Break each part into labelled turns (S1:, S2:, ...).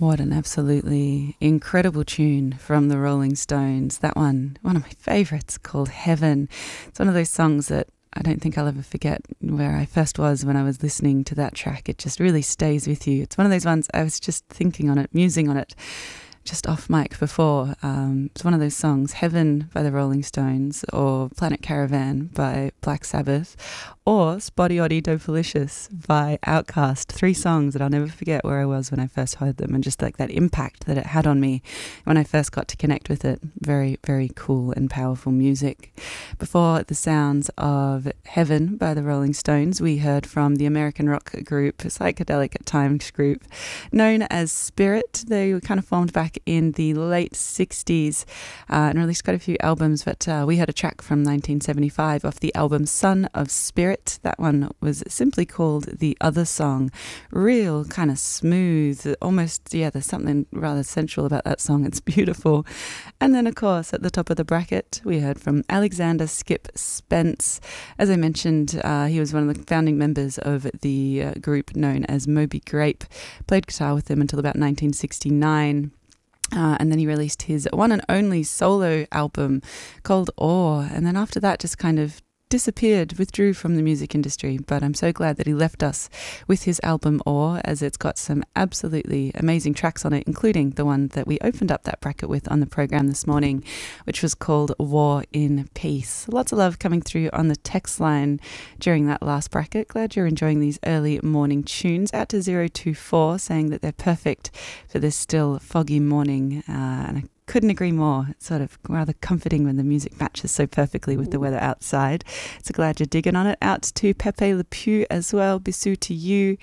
S1: What an absolutely incredible tune from the Rolling Stones. That one of my favourites, called Heaven. It's one of those songs that I don't think I'll ever forget where I first was when I was listening to that track. It just really stays with you. It's one of those ones I was just thinking on it, musing on it, just off mic before. It's one of those songs, Heaven by the Rolling Stones, or Planet Caravan by Black Sabbath, or Spotty Oddie Dopalicious by Outkast. 3 songs that I'll never forget where I was when I first heard them, and just like that impact that it had on me when I first got to connect with it. Very, very cool and powerful music. Before the sounds of Heaven by the Rolling Stones, we heard from the American rock group, psychedelic at times group, known as Spirit. They were kind of formed back in the late 60s and released quite a few albums, but we heard a track from 1975 off the album Son of Spirit. That one was simply called The Other Song. Real kind of smooth, almost, there's something rather sensual about that song. It's beautiful. And then, of course, at the top of the bracket, we heard from Alexander Skip Spence. As I mentioned, he was one of the founding members of the group known as Moby Grape. Played guitar with them until about 1969. And then he released his one and only solo album called Awe. And then after that, just kind of disappeared, withdrew from the music industry. But I'm so glad that he left us with his album Awe, as it's got some absolutely amazing tracks on it, including the one that we opened up that bracket with on the program this morning, which was called War in Peace. Lots of love coming through on the text line during that last bracket. Glad you're enjoying these early morning tunes. Out to 024 saying that they're perfect for this still foggy morning, and I couldn't agree more. It's sort of rather comforting when the music matches so perfectly with the weather outside. So glad you're digging on it. Out to Pepe Le Pew as well. Bisous to you.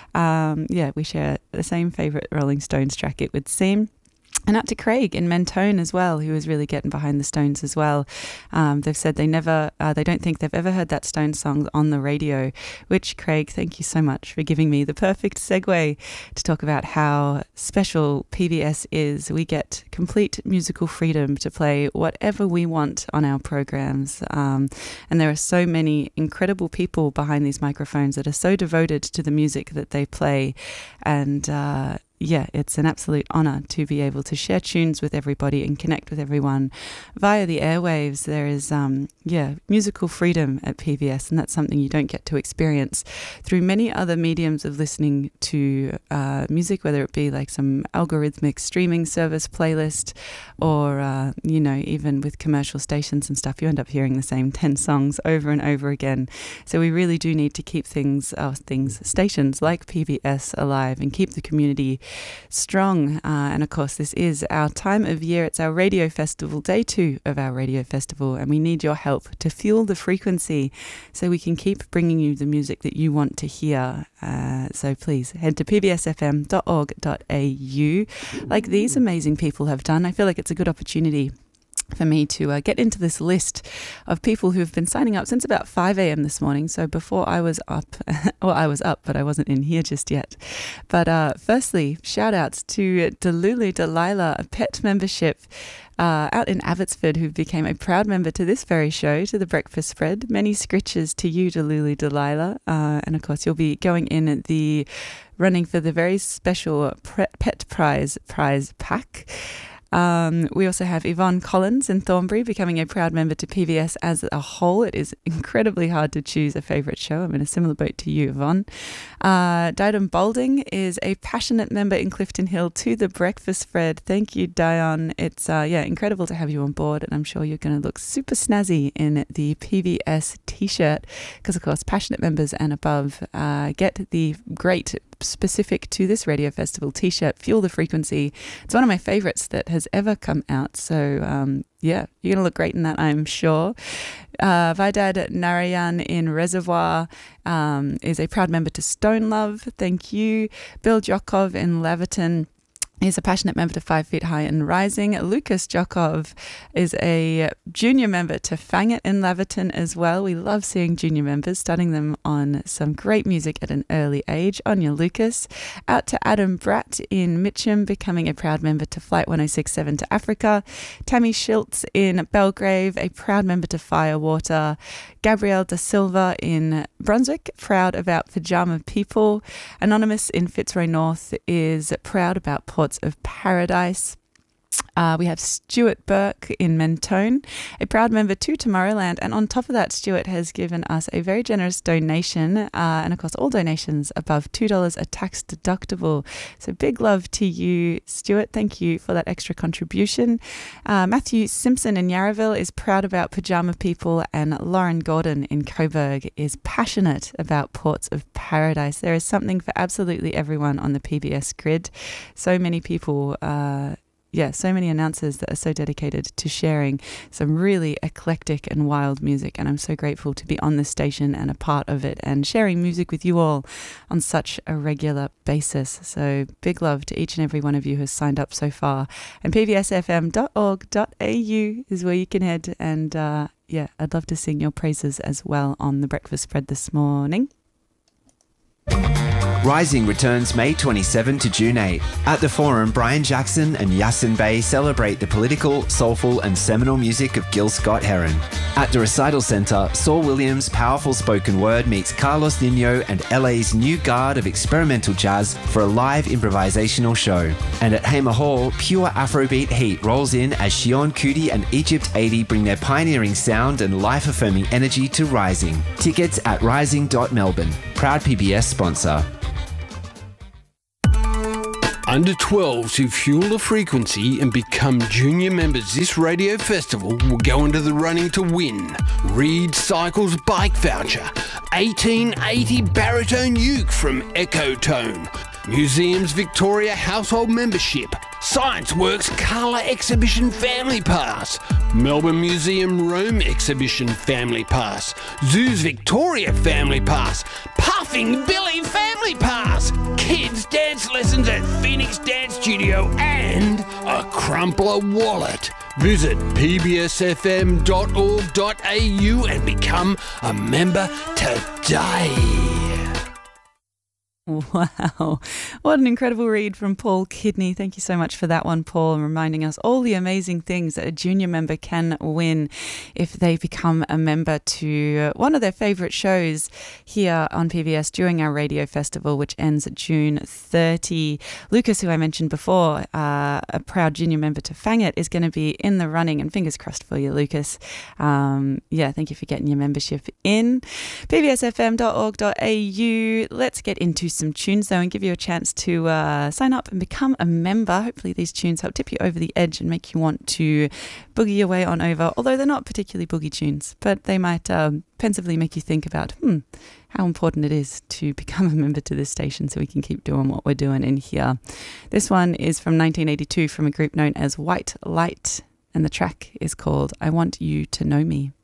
S1: We share the same favourite Rolling Stones track, it would seem. And out to Craig in Mentone as well, who is really getting behind the Stones as well. They've said they don't think they've ever heard that Stones song on the radio, which, Craig, thank you so much for giving me the perfect segue to talk about how special PBS is. We get complete musical freedom to play whatever we want on our programs. And there are so many incredible people behind these microphones that are so devoted to the music that they play. And it's an absolute honour to be able to share tunes with everybody and connect with everyone via the airwaves. There is, musical freedom at PBS, and that's something you don't get to experience through many other mediums of listening to music, whether it be like some algorithmic streaming service playlist or, even with commercial stations and stuff. You end up hearing the same 10 songs over and over again. So we really do need to keep stations like PBS alive and keep the community strong. And of course, this is our time of year. It's our radio festival, day 2 of our radio festival, and we need your help to fuel the frequency so we can keep bringing you the music that you want to hear. So please head to pbsfm.org.au like these amazing people have done. I feel like it's a good opportunity for me to get into this list of people who have been signing up since about 5 a.m. this morning. So before I was up, I was up, but I wasn't in here just yet. But firstly, shout outs to Delulu Delilah, a pet membership out in Abbotsford, who became a proud member to this very show, to the Breakfast Spread. Many scritches to you, Delulu Delilah. And of course, you'll be going in the running for the very special pet prize pack. We also have Yvonne Collins in Thornbury becoming a proud member to PBS as a whole. It is incredibly hard to choose a favourite show. I'm in a similar boat to you, Yvonne. Dion Boulding is a passionate member in Clifton Hill to the Breakfast Spread. Thank you, Dion. It's incredible to have you on board, and I'm sure you're going to look super snazzy in the PBS t-shirt because, of course, passionate members and above get the great specific to this radio festival t-shirt, Fuel the Frequency. It's one of my favorites that has ever come out. So you're going to look great in that, I'm sure. Vidad Narayan in Reservoir is a proud member to Stone Love. Thank you. Bill Jokov in Laverton is a passionate member to 5 Feet High and Rising. Lucas Jokov is a junior member to Fang It in Laverton as well. We love seeing junior members, starting them on some great music at an early age. Anya Lucas. Out to Adam Bratt in Mitcham, becoming a proud member to Flight 1067 to Africa. Tammy Schiltz in Belgrave, a proud member to Firewater. Gabrielle Da Silva in Brunswick, proud about Pajama People. Anonymous in Fitzroy North is proud about Port Ports of Paradise. We have Stuart Burke in Mentone, a proud member to Tomorrowland. And on top of that, Stuart has given us a very generous donation. And of course, all donations above $2 are tax deductible. So big love to you, Stuart. Thank you for that extra contribution. Matthew Simpson in Yarraville is proud about Pajama People. And Lauren Gordon in Coburg is passionate about Ports of Paradise. There is something for absolutely everyone on the PBS grid. So many people... so many announcers that are so dedicated to sharing some really eclectic and wild music. And I'm so grateful to be on this station and a part of it and sharing music with you all on such a regular basis. So big love to each and every one of you who has signed up so far. And pbsfm.org.au is where you can head. And I'd love to sing your praises as well on the breakfast spread this morning.
S2: Rising returns May 27 to June 8. At the Forum, Brian Jackson and Yasin Bey celebrate the political, soulful and seminal music of Gil Scott-Heron. At the Recital Centre, Saul Williams' powerful spoken word meets Carlos Nino and LA's new guard of experimental jazz for a live improvisational show. And at Hamer Hall, pure Afrobeat heat rolls in as Shion Kuti and Egypt 80 bring their pioneering sound and life-affirming energy to Rising. Tickets at rising.melbourne. Proud PBS sponsor.
S3: Under 12s who fuel the frequency and become junior members this radio festival will go into the running to win Reed Cycles bike voucher, 1880 baritone uke from Ecotone, Museums Victoria household membership, Science Works Colour Exhibition Family Pass, Melbourne Museum Rome Exhibition Family Pass, Zoos Victoria Family Pass, Puffing Billy Family Pass, Kids Dance Lessons at Phoenix Dance Studio, and a Crumpler wallet. Visit pbsfm.org.au and become a member today.
S1: Wow, what an incredible read from Paul Kidney. Thank you so much for that one, Paul, and reminding us all the amazing things that a junior member can win if they become a member to one of their favourite shows here on PBS during our radio festival, which ends June 30. Lucas, who I mentioned before, a proud junior member to Fang It, is going to be in the running, and fingers crossed for you, Lucas. Thank you for getting your membership in. pbsfm.org.au. Let's get into some tunes though and give you a chance to sign up and become a member. Hopefully these tunes help tip you over the edge and make you want to boogie your way on over, although they're not particularly boogie tunes, but they might pensively make you think about how important it is to become a member to this station so we can keep doing what we're doing in here. This one is from 1982 from a group known as White Light, and the track is called I Want You to Know Me.